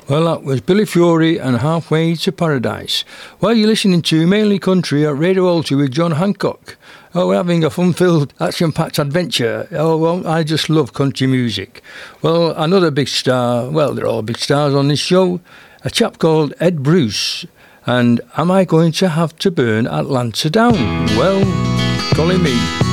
Well, that was Billy Fury and Halfway to Paradise. Well, you're listening to Mainly Country at Radio Alty with John Hancock. Oh, we're having a fun-filled, action-packed adventure. Oh, well, I just love country music. Well, another big star, well, they're all big stars on this show, a chap called Ed Bruce. And am I going to have to burn Atlanta down? Well, golly me.